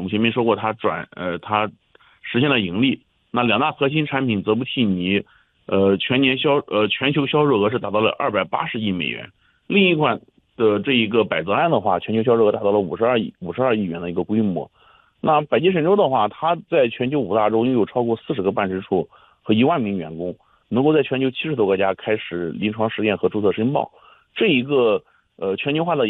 们前面说过，它实现了盈利。那两大核心产品泽布替尼，全球销售额是达到了280亿美元。另一款的这一个百泽安的话，全球销售额达到了52亿元的一个规模。那百济神州的话，它在全球5大洲拥有超过40个办事处和1万名员工，能够在全球70多个国家开始临床实验和注册申报。这一个全球化的